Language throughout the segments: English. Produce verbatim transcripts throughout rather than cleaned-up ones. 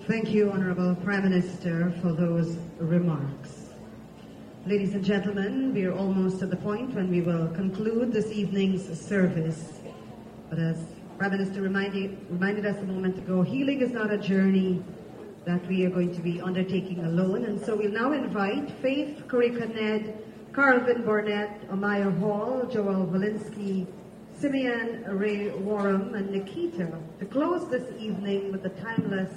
Thank you, Honorable Prime Minister, for those remarks. Ladies and gentlemen, we are almost at the point when we will conclude this evening's service. But as Prime Minister reminded, reminded us a moment ago, healing is not a journey that we are going to be undertaking alone. And so we'll now invite Faith Kurika-Ned, Carlvin Burnett, Amaya Hall, Joel Valinsky, Simeon Ray Warham, and Nikita to close this evening with the timeless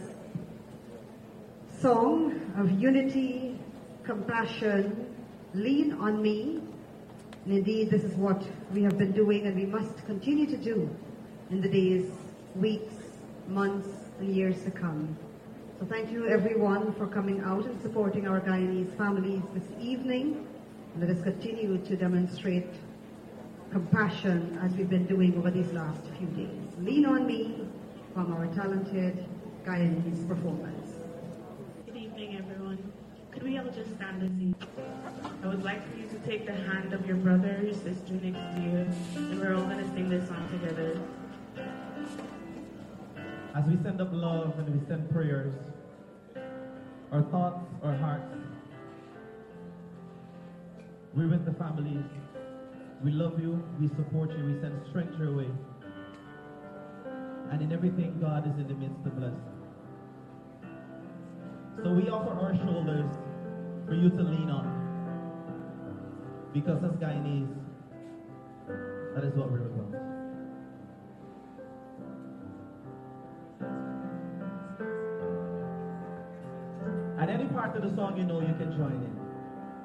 song of unity, compassion, lean on me. And indeed, this is what we have been doing and we must continue to do in the days, weeks, months, and years to come. So thank you everyone for coming out and supporting our Guyanese families this evening. And let us continue to demonstrate compassion as we've been doing over these last few days. Lean on me from our talented Guyanese performers. Good evening, everyone. Could we all just stand and sing? I would like for you to take the hand of your brother or sister next to you, and we're all going to sing this song together. As we send up love and we send prayers, our thoughts, our hearts, we're with the families. We love you, we support you, we send strength your way. And in everything, God is in the midst to bless. So we offer our shoulders for you to lean on. Because as Guyanese, that is what we're about. At any part of the song you know, you can join in.